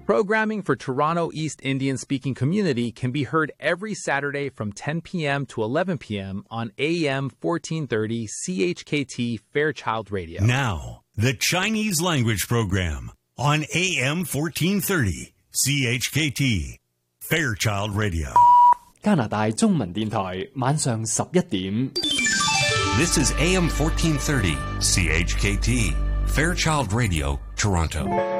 Programming for Toronto East Indian-speaking community can be heard every Saturday from 10 p.m. to 11 p.m. on AM 1430 CHKT Fairchild Radio. Now, the Chinese language program on AM 1430 CHKT Fairchild Radio. 加拿大中文電台晚上11點。 This is AM 1430 CHKT Fairchild Radio, Toronto.